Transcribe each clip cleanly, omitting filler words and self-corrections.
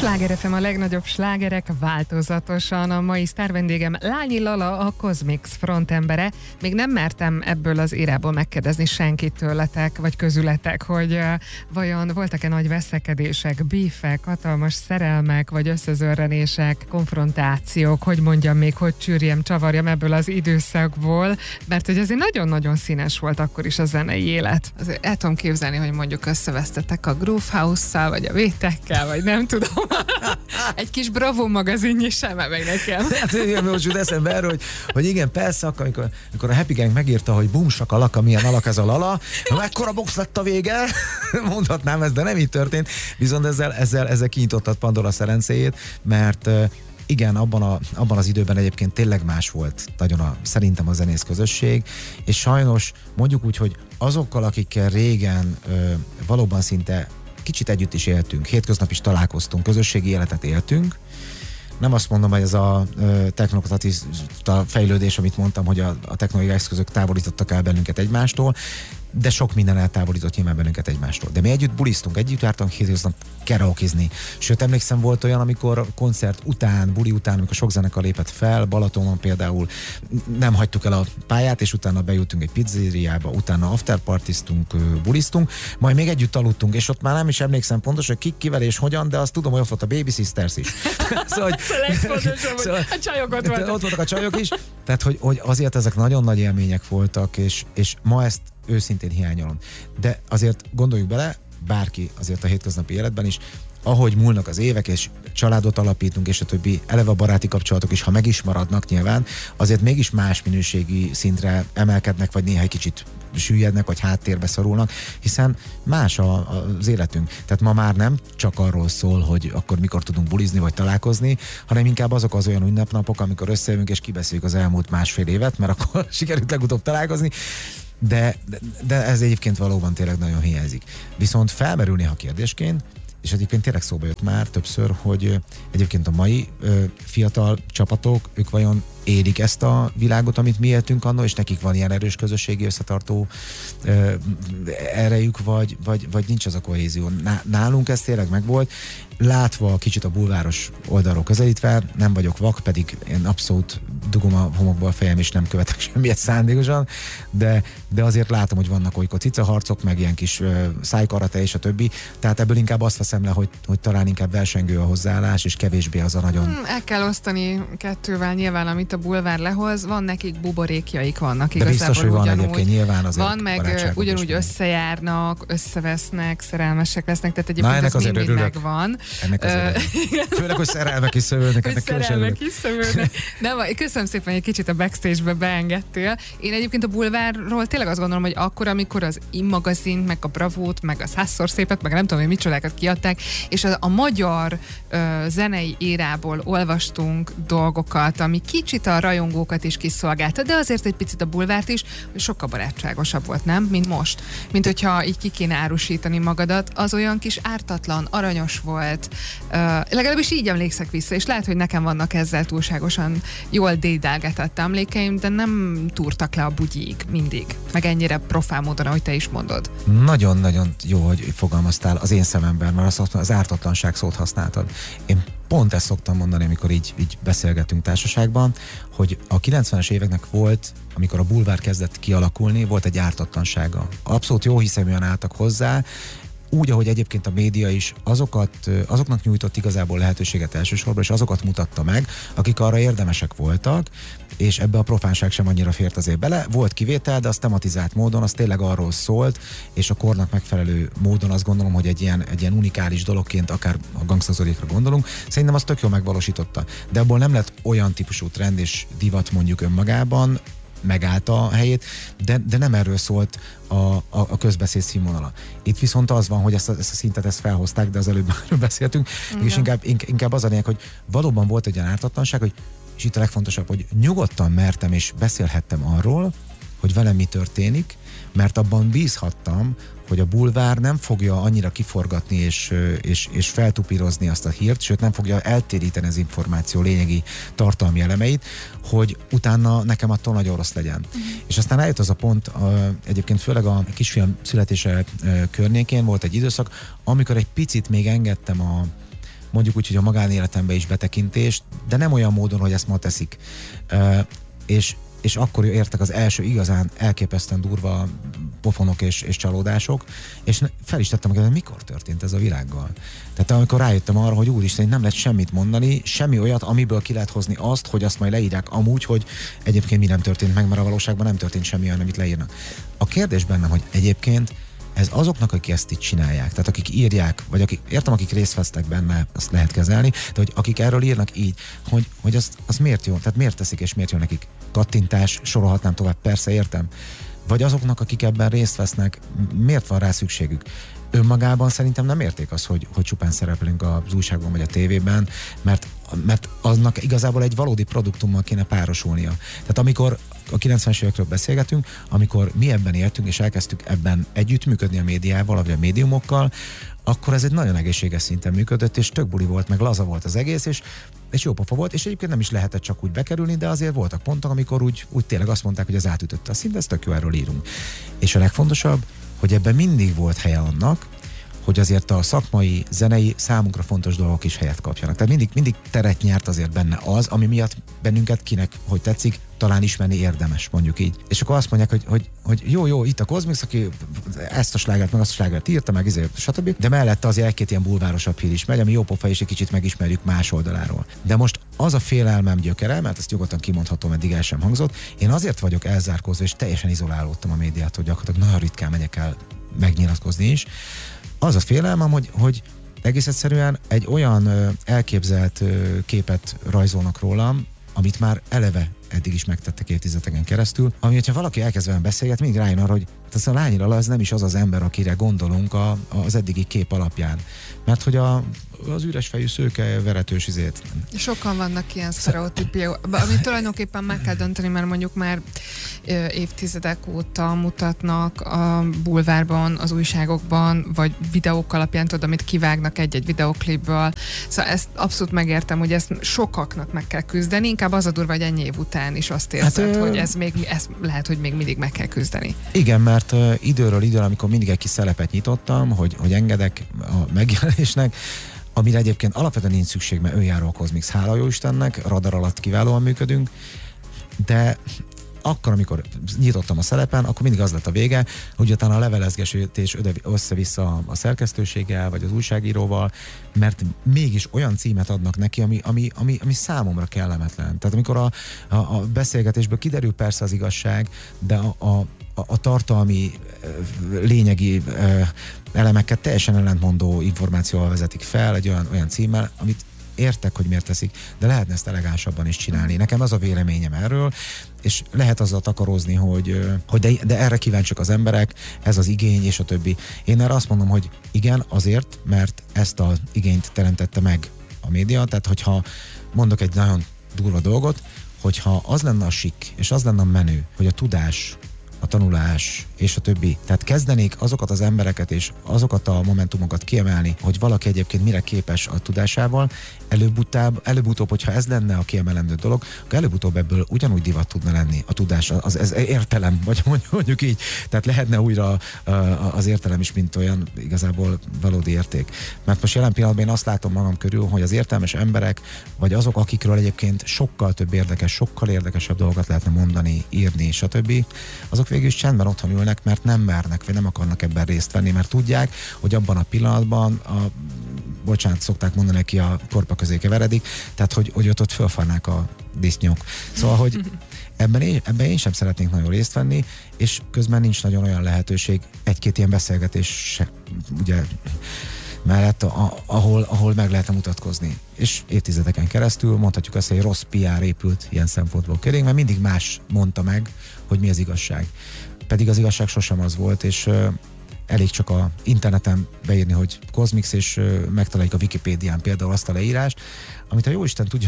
Sláger FM, a legnagyobb slágerek változatosan. A mai sztár vendégem Lányi Lala, a Cosmix frontembere. Még nem mertem ebből az érából megkérdezni senkit tőletek, vagy közületek, hogy vajon voltak-e nagy veszekedések, bífek, hatalmas szerelmek, vagy összezörrenések, konfrontációk, hogy mondjam még, hogy csűrjem, csavarjam ebből az időszakból, mert hogy azért nagyon-nagyon színes volt akkor is a zenei élet. Azért el tudom képzelni, hogy mondjuk összevesztetek a Groove House-szal, vagy a Vétekkel, vagy nem tudom. Egy kis Bravo magazinnyi sem meg nekem. Hát igen, most jut eszembe erről, hogy igen, persze, amikor a Happy Gang megírta, hogy bumsak a laka, milyen alak ez a Lala, mekkora box lett a vége, mondhatnám ezt, de nem így történt, viszont ezzel kinyitottad Pandora szerencéjét, mert igen, abban az időben egyébként tényleg más volt nagyon szerintem a zenész közösség, és sajnos mondjuk úgy, hogy azokkal, akikkel régen valóban szinte kicsit együtt is éltünk, hétköznap is találkoztunk, közösségi életet éltünk. Nem azt mondom, hogy ez a technokratiszta fejlődés, amit mondtam, hogy a technológiai eszközök távolítottak el bennünket egymástól, de sok minden eltávolított nyilván bennünket egymástól. De mi együtt bulisztunk, együtt jártunk hétköznap karaokezni. Sőt, emlékszem, volt olyan, amikor koncert után, buli után, amikor sok zenekar lépett fel, Balatonon például nem hagytuk el a pályát, és utána bejutunk egy pizzériába, utána afterpartiztunk, bulisztunk, majd még együtt aludtunk, és ott már nem is emlékszem pontosan, hogy kivel és hogyan, de azt tudom, hogy ott volt a Baby Sisters is. Szóval a csajok ott voltak. Ott voltak a csajok is, tehát hogy azért ezek nagyon nagy élmények voltak, és ma ezt őszintén hiányolom. De azért gondoljuk bele, bárki azért a hétköznapi életben is, ahogy múlnak az évek, és családot alapítunk, és a többi, eleve a baráti kapcsolatok is, ha meg is maradnak nyilván, azért mégis más minőségi szintre emelkednek, vagy néha egy kicsit süllyednek, vagy háttérbe szorulnak, hiszen más az életünk. Tehát ma már nem csak arról szól, hogy akkor mikor tudunk bulizni, vagy találkozni, hanem inkább azok az olyan ünnepnapok, amikor összejövünk, és kibeszéljük az elmúlt másfél évet, mert akkor sikerült legutóbb találkozni. De ez egyébként valóban tényleg nagyon hiányzik. Viszont felmerül néha kérdésként, és egyébként tényleg szóba jött már többször, hogy egyébként a mai fiatal csapatok, ők vajon élik ezt a világot, amit mi éltünk annól, és nekik van ilyen erős közösségi összetartó erejük, vagy nincs az a kohézió. Nálunk ez tényleg megvolt, látva kicsit a bulváros oldalról közelítve, nem vagyok vak, pedig én abszolút dugom a homokba a fejem, és nem követek semmiet szándékosan, de azért látom, hogy vannak olykor cicaharcok, meg ilyen kis szájkarate és a többi, tehát ebből inkább azt veszem le, hogy talán inkább versengő a hozzáállás, és kevésbé az a nagyon... El kell osztani kettővel nyilván, amit a bulvár lehoz, van nekik buborékjaik vannak de igazából. biztos, hogy van egyébként nyilván azért. Van, meg ugyanúgy összejárnak, összevesznek, szerelmesek lesznek, tehát egyébként ez mind megvan. Ennek azért főleg, hogy szerelmek is szövődnek. Szerelmek is szövődnek. Köszönöm szépen, hogy egy kicsit a backstage-be beengedtél. Én egyébként a bulvárról tényleg azt gondolom, hogy akkor, amikor az magazint, meg a Bravót, meg a 100-szor szépet, meg nem tudom, hogy micsodákat kiadták, és a magyar zenei érából olvastunk dolgokat, ami kicsit a rajongókat is kiszolgálta, de azért egy picit a bulvárt is, hogy sokkal barátságosabb volt, nem? Mint most. Mint hogyha így ki kéne árusítani magadat, az olyan kis ártatlan, aranyos volt. Legalábbis így emlékszek vissza, és lehet, hogy nekem vannak ezzel túlságosan jól dédelgetett emlékeim, de nem túrtak le a bugyig mindig. Meg ennyire profán módon, ahogy te is mondod. Nagyon-nagyon jó, hogy fogalmaztál az én szememben, mert az ártatlanság szót használtad. Én pont ezt szoktam mondani, amikor így beszélgetünk társaságban, hogy a 90-es éveknek volt, amikor a bulvár kezdett kialakulni, volt egy ártatlansága. Abszolút jó hiszeműen álltak hozzá, úgy, ahogy egyébként a média is azoknak nyújtott igazából lehetőséget elsősorban, és azokat mutatta meg, akik arra érdemesek voltak, és ebbe a profánság sem annyira fért azért bele. Volt kivétel, de az tematizált módon, az tényleg arról szólt, és a kornak megfelelő módon azt gondolom, hogy egy ilyen unikális dologként, akár a Gangsta Zolikra gondolunk, szerintem az tök jól megvalósította. De abból nem lett olyan típusú trend és divat mondjuk önmagában, megállt a helyét, de nem erről szólt a közbeszéd színvonala. Itt viszont az van, hogy ezt a szintet felhozták, de az előbb már beszéltünk, és inkább az a lényeg, hogy valóban volt egy olyan ártatlanság, hogy, és itt a legfontosabb, hogy nyugodtan mertem és beszélhettem arról, hogy velem mi történik, mert abban bízhattam, hogy a bulvár nem fogja annyira kiforgatni és feltupírozni azt a hírt, sőt nem fogja eltéríteni az információ lényegi tartalmi elemeit, hogy utána nekem attól nagyon rossz legyen. És aztán eljött az a pont, egyébként főleg a kisfiam születése környékén volt egy időszak, amikor egy picit még engedtem mondjuk úgy, hogy a magánéletembe is betekintést, de nem olyan módon, hogy ezt ma teszik. És akkor értek az első igazán elképesztően durva pofonok és csalódások, és fel is tettem, hogy mikor történt ez a világgal. Tehát amikor rájöttem arra, hogy úristen, nem lehet semmit mondani, semmi olyat, amiből ki lehet hozni azt, hogy azt majd leírják amúgy, hogy egyébként mi nem történt meg, mert a valóságban nem történt semmi olyan, amit leírnak. A kérdés bennem, hogy egyébként ez azoknak, akik ezt itt csinálják, tehát akik írják, vagy akik részt vesznek benne, azt lehet kezelni, de hogy akik erről írnak így, hogy az miért jó, tehát miért teszik és miért jó nekik. Kattintás, sorolhatnám tovább, persze értem. Vagy azoknak, akik ebben részt vesznek, miért van rá szükségük? Önmagában szerintem nem érték az, hogy csupán szereplünk az újságban vagy a tévében, mert aznak igazából egy valódi produktummal kéne párosulnia. Tehát amikor a 90-es évekről beszélgetünk, amikor mi ebben éltünk, és elkezdtük ebben együttműködni a médiával, vagy a médiumokkal, akkor ez egy nagyon egészséges szinten működött, és tök buli volt, meg laza volt az egész, és jó pofa volt, és egyébként nem is lehetett csak úgy bekerülni, de azért voltak pontok, amikor úgy tényleg azt mondták, hogy ez átütötte a szint, de ez tök jó, erről írunk. És a legfontosabb, hogy ebben mindig volt helye annak, hogy azért a szakmai, zenei, számunkra fontos dolgok is helyet kapjanak. Tehát mindig teret nyert azért benne az, ami miatt bennünket kinek, hogy tetszik, talán ismerni érdemes, mondjuk így. És akkor azt mondják, hogy jó, itt a Cosmix, aki ezt a slágert, meg azt a slágert írta, meg stb. De mellette azért egy-két ilyen bulvárosabb hír is megy, ami jó pofa, és egy kicsit megismerjük más oldaláról. De most az a félelmem gyökere, mert ezt nyugodtan kimondhatom, eddig el sem hangzott, én azért vagyok elzárkózva, és teljesen izolálódtam a médiától, gyakorlatilag nagyon ritkán megyek el megnyilatkozni is. Az a félelmem, hogy egész egyszerűen egy olyan elképzelt képet rajzolnak rólam, amit már eleve eddig is megtettek évtizedeken keresztül, ami, hogyha valaki elkezd velem beszélgetni, mindig rájön arra, hogy ez a Lányi ez nem is az az ember, akire gondolunk az eddigi kép alapján. Mert hogy az üres fejű szőke veretős izét. Sokan vannak ilyen sztereotípiák, amit tulajdonképpen meg kell dönteni, mert mondjuk már évtizedek óta mutatnak a bulvárban, az újságokban, vagy videók alapján, tudod, amit kivágnak egy-egy videóklipből. Szóval ezt abszolút megértem, hogy ezt sokaknak meg kell küzdeni, inkább az a durva, hogy ennyi év után is azt érzed, hogy ez lehet, hogy még mindig meg kell küzdeni. Igen, mert időről időre, amikor mindig egy kis szelepet nyitottam, hogy engedek a megjelenésnek, amire egyébként alapvetően nincs szükség, mert önjáró a Cosmix, hála jó Istennek, radar alatt kiválóan működünk, de akkor, amikor nyitottam a szelepen, akkor mindig az lett a vége, hogy utána a levelezgetés össze-vissza a szerkesztőséggel, vagy az újságíróval, mert mégis olyan címet adnak neki, ami számomra kellemetlen. Tehát amikor a beszélgetésből kiderül persze az igazság, de a tartalmi, lényegi elemeket teljesen ellentmondó információval vezetik fel egy olyan címmel, amit értek, hogy miért teszik, de lehetne ezt elegánsabban is csinálni. Nekem az a véleményem erről, és lehet azzal takarózni, hogy de erre kíváncsiak az emberek, ez az igény, és a többi. Én erre azt mondom, hogy igen, azért, mert ezt az igényt teremtette meg a média, tehát hogyha mondok egy nagyon durva dolgot, hogyha az lenne a sik, és az lenne a menő, hogy a tudás, a tanulás és a többi. Tehát kezdenék azokat az embereket és azokat a momentumokat kiemelni, hogy valaki egyébként mire képes a tudásával, előbb-utóbb, hogyha ez lenne a kiemelendő dolog, akkor előbb-utóbb ebből ugyanúgy divat tudna lenni a tudás, ez értelem, vagy mondjuk így. Tehát lehetne újra az értelem is, mint olyan igazából valódi érték. Mert most jelen pillanatban én azt látom magam körül, hogy az értelmes emberek, vagy azok, akikről egyébként sokkal több sokkal érdekesebb dolgokat lehetne mondani, írni, stb., azok végül is csendben otthon ülnek, mert nem mernek, vagy nem akarnak ebben részt venni, mert tudják, hogy abban a pillanatban bocsánat, szokták mondani, aki a korpa közé keveredik, tehát hogy ott fölfarnák a disznyók. Szóval, hogy ebben én sem szeretnék nagyon részt venni, és közben nincs nagyon olyan lehetőség, egy-két ilyen beszélgetés ugye mellett, ahol meg lehetne mutatkozni. És évtizedeken keresztül mondhatjuk azt, hogy rossz PR épült ilyen szempontból köré, mert mindig más mondta meg, hogy mi az igazság. Pedig az igazság sosem az volt, és elég csak a interneten beírni, hogy Cosmix, és megtaláljuk a Wikipédián például azt a leírást, amit a jóisten tudja, hogy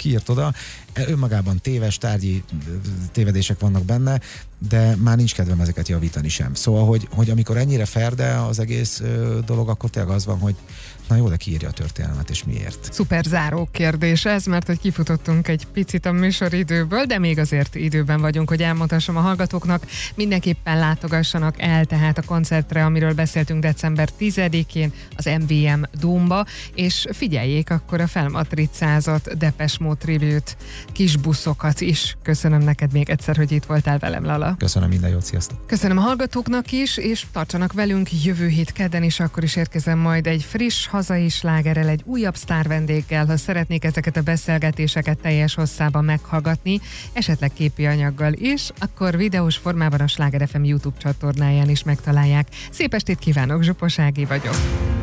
kiírt oda. Önmagában téves, tárgyi tévedések vannak benne, de már nincs kedvem ezeket javítani sem. Szóval, hogy amikor ennyire ferde az egész dolog, akkor tényleg az van, hogy na jó, de ki írja a történelmet, és miért? Szuper záró kérdés ez, mert hogy kifutottunk egy picit a műsoridőből, de még azért időben vagyunk, hogy elmondhassam a hallgatóknak, mindenképpen látogassanak el tehát a koncertre, amiről beszéltünk december 10-én az MVM Dómba, és figyeljék akkor a felmatricázott Depeche Mode Tribute kis buszokat is. Köszönöm neked még egyszer, hogy itt voltál velem, Lala. Köszönöm, minden jót, sziasztok! Köszönöm a hallgatóknak is, és tartsanak velünk jövő hét kedden, és akkor is érkezem majd egy friss hazai slágerrel, egy újabb sztár vendéggel. Ha szeretnék ezeket a beszélgetéseket teljes hosszában meghallgatni, esetleg képi anyaggal is, akkor videós formában a Sláger FM YouTube csatornáján is megtalálják. Szép estét kívánok, Zsuposági vagyok!